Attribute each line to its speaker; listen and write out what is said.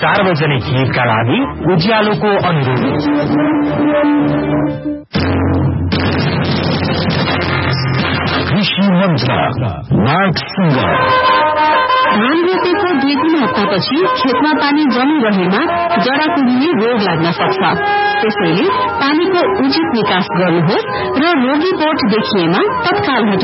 Speaker 1: सार्वजनिक हितका लागि उज्यालोको अनुरोध। कृषि मन्त्र नागसँग
Speaker 2: धान रोपेको 2-3 हप्तापछि खेतमा पानी जमिरहेमा जरा कुहिने रोग लाग्न सक्छ। त्यसैले पानीको उचित निकास गर्नुहोस् र रोगी बोट देखिएमा तत्काल